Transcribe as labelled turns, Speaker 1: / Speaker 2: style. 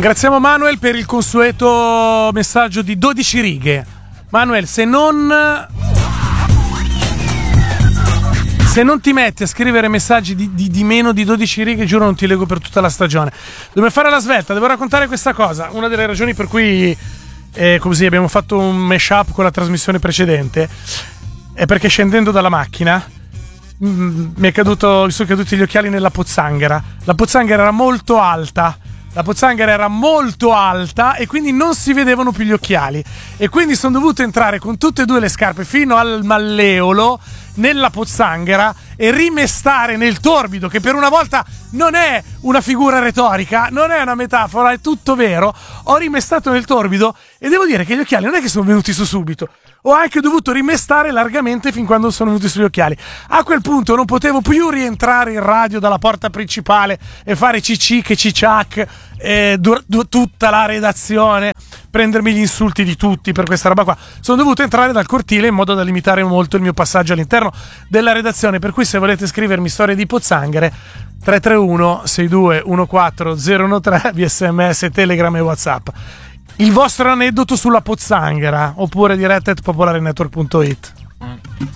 Speaker 1: Ringraziamo Manuel per il consueto messaggio di 12 righe. Manuel, se non ti metti a scrivere messaggi di meno di 12 righe, giuro non ti leggo per tutta la stagione. Dobbiamo fare la svelta, devo raccontare questa cosa. Una delle ragioni per cui così abbiamo fatto un mashup con la trasmissione precedente è perché scendendo dalla macchina mi sono caduti gli occhiali nella pozzanghera. La pozzanghera era molto alta. E quindi non si vedevano più gli occhiali. E quindi sono dovuto entrare con tutte e due le scarpe fino al malleolo nella pozzanghera e rimestare nel torbido, che per una volta non è una figura retorica, non è una metafora, è tutto vero. Ho rimestato nel torbido e devo dire che gli occhiali non è che sono venuti su subito. Ho anche dovuto rimestare largamente fin quando sono venuti sugli occhiali. A quel punto non potevo più rientrare in radio dalla porta principale e fare ciccic, cicciac, tutta la redazione, prendermi gli insulti di tutti per questa roba qua. Sono dovuto entrare dal cortile in modo da limitare molto il mio passaggio all'interno della redazione, per cui se volete scrivermi storie di pozzanghere 331 6214 013 via SMS, Telegram e WhatsApp. Il vostro aneddoto sulla pozzanghera oppure diretta@popolarenetwork.it.